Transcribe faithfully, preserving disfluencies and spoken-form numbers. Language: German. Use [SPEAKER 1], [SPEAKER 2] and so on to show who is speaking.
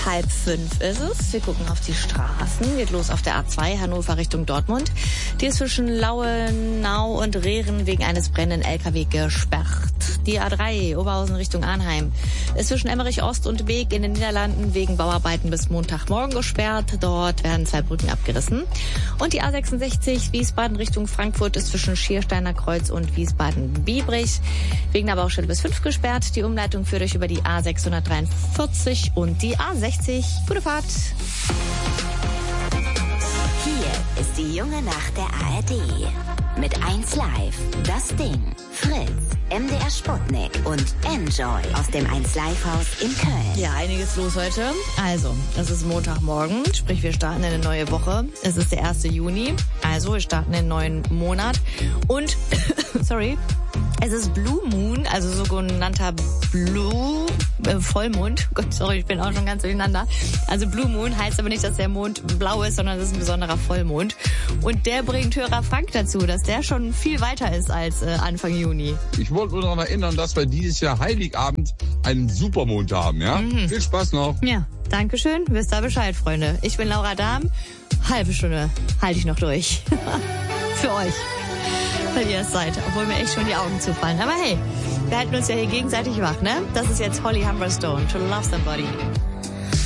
[SPEAKER 1] Halb fünf ist es. Wir gucken auf die Straßen. Geht los auf der A zwei Hannover Richtung Dortmund. Die ist zwischen Lauenau und Rehren wegen eines brennenden L K W gesperrt. Die A drei Oberhausen Richtung Arnheim ist zwischen Emmerich Ost und Beek in den Niederlanden wegen Bauarbeiten bis Montagmorgen gesperrt. Dort werden zwei Brücken abgerissen. Und die A sechsundsechzig Wiesbaden Richtung Frankfurt ist zwischen Schiersteiner Kreuz und Wiesbaden-Biebrich wegen der Baustelle bis fünf gesperrt. Die Umleitung führt euch über die A sechshundertdreiundvierzig und die A sechzig. Gute Fahrt.
[SPEAKER 2] Hier ist die junge Nacht der A R D. Mit eins Live, Das Ding, Fritz, M D R Sputnik und Enjoy aus dem eins Live Haus in Köln.
[SPEAKER 1] Ja, einiges los heute. Also, es ist Montagmorgen, sprich wir starten in eine neue Woche. Es ist der erste Juni, also wir starten in einen neuen Monat. Und, sorry, es ist Blue Moon, also sogenannter Blue äh, Vollmond. Gott, sorry, ich bin auch schon ganz durcheinander. Also Blue Moon heißt aber nicht, dass der Mond blau ist, sondern es ist ein besonderer Vollmond. Und der bringt Hörer Frank dazu, dass der schon viel weiter ist als äh, Anfang Juni.
[SPEAKER 3] Ich wollte nur daran erinnern, dass wir dieses Jahr Heiligabend einen Supermond haben, ja? Mhm. Viel Spaß noch.
[SPEAKER 1] Ja, Dankeschön. Wisst ihr Bescheid, Freunde. Ich bin Laura Dahm. Halbe Stunde halte ich noch durch. Für euch. Weil ihr es seid, obwohl mir echt schon die Augen zufallen. Aber hey, wir halten uns ja hier gegenseitig wach, ne? Das ist jetzt Holly Humberstone, To Love Somebody.